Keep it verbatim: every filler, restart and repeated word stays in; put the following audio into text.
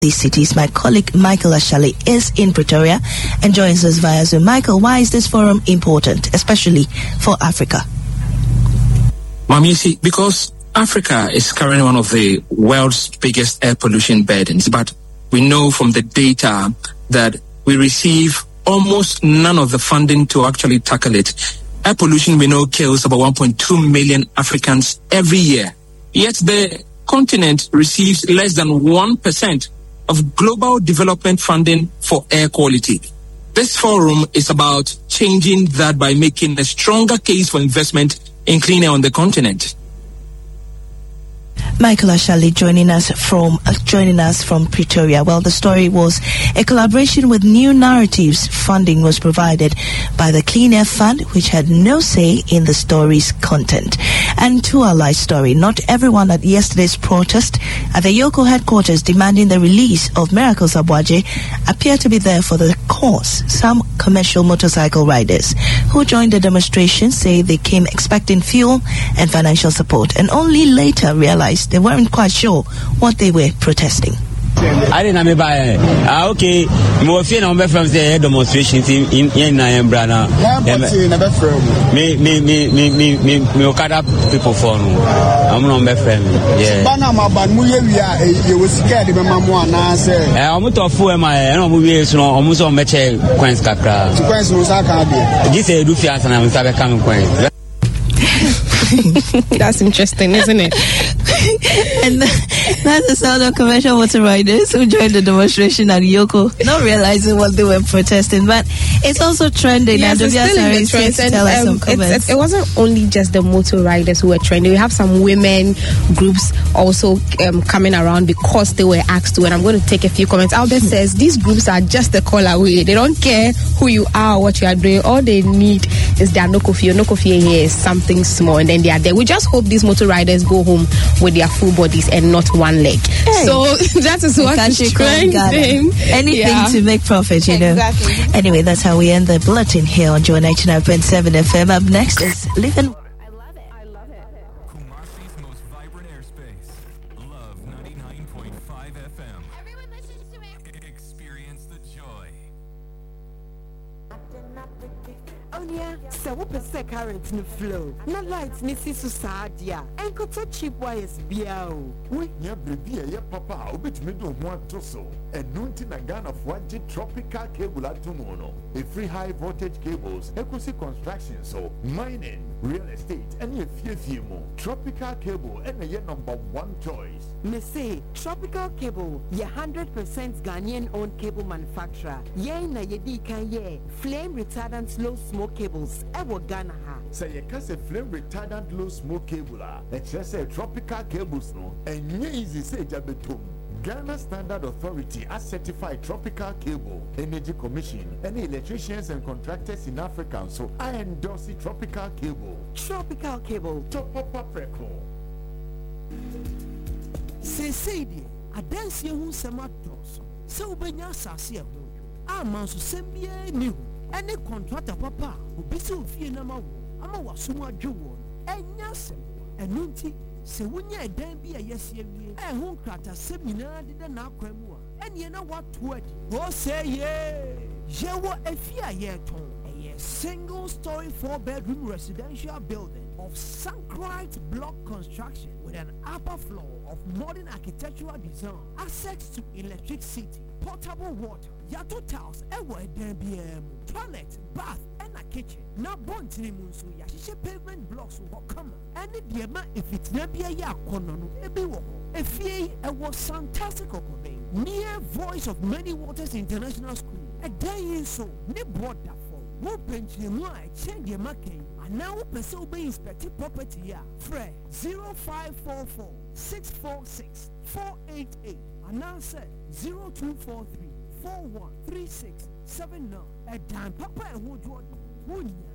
these cities. My colleague Michael Ashali is in Pretoria and joins us via Zoom. Michael, why is this forum important, especially for Africa? Mom, you see, because Africa is currently one of the world's biggest air pollution burdens, but we know from the data that we receive almost none of the funding to actually tackle it. Air pollution, we know, kills about one point two million Africans every year. Yet the continent receives less than one percent of global development funding for air quality. This forum is about changing that by making a stronger case for investment in clean air on the continent. Michael Ashali joining us from uh, joining us from Pretoria. Well, the story was a collaboration with New Narratives. Funding was provided by the Clean Air Fund, which had no say in the story's content. And to our live story, not everyone at yesterday's protest at the Yoko headquarters demanding the release of Miracles Abuaje appear to be there for the cause. Some commercial motorcycle riders who joined the demonstration say they came expecting fuel and financial support, and only later realized they weren't quite sure what they were protesting. I didn't have buy. Ah, okay. More fear number from the demonstrations in in in Brana. Me me me me me me me Okada people for no. I'm not my friend. Yeah. Bana ma ban mu ye wi you was scared be mamu na say. Eh, omo to fu e ma, no mo wi so no omo so me che coins kakra. Coins no sa ka be. This e do fiat na me sabe come coins. That's interesting, isn't it? And that's the sound of commercial motor riders who joined the demonstration at Yoko, not realizing what they were protesting. But it's also trending. Yes, and it's still in the trend. And, tell us um, some comments. It's, it wasn't only just the motor riders who were trending. We have some women groups also um, coming around because they were asked to. And I'm going to take a few comments. Albert says these groups are just the call away. They don't care who you are or what you are doing. All they need is their no coffee. No coffee here is something small, and then they are there. We just hope these motor riders go home with their full bodies and not one leg. Hey. So that is what is trending. Anything yeah. to make profit, you know. Exactly. Anyway, that's how we end the bulletin here on Joy ninety-nine point seven F M. Up next is Living. I love it. I love it. Kumasi's most vibrant airspace. Love ninety-nine point five F M. Everyone listens to it. Experience the joy. Oh yeah, so what percent current no flow? No lights ni si susadia. And got cheap wires biao. We ya baby ya papa obetumi do ho atoso. Enunti na Ghana for tropical cable atumono. A free high voltage cables, ecosi construction so mining, real estate, and your few few more. Tropical cable and your number one choice. Me say Tropical Cable, ye one hundred percent Ghanaian owned cable manufacturer. Ye na ye di kan ye flame retardant low smoke cables. Ewo Ghana ha. Say you can say flame retardant low smoke cable. It's just say tropical cables no. And ye easy say jabetum. Ghana Standard Authority has certified Tropical Cable, Energy Commission, and electricians and contractors in Africa. So I endorse the Tropical Cable. Tropical Cable. Top up up record. Say say di adansi hu sema dos so benya asase e ho ama so sembie ni hu ene contractor papa obi se ofie na ma wo ama waso adwo enya sem enunti se wunya edan bi ayese awie e hu krata semina de na akwamu a ene na wato adi o say ye yewo afia ye ton a single story four bedroom residential building of Sankrite block construction with an upper floor of modern architectural design, access to electricity, potable water, yato tiles, ewa edem, toilet, bath, and a kitchen. Now bontini munsu ya shishe pavement blocks will come. And the diema if it's nebia ya konono ebi wo. If ye ewa fantastic okobe near Voice of Many Waters International School. A day so ne brought that for. Wo penchini mu a change the marking. And now person be inspected property ya. Fred zero five four four six four six four eight eight. And now say zero two four three four one three six seven nine. A dime papa and who do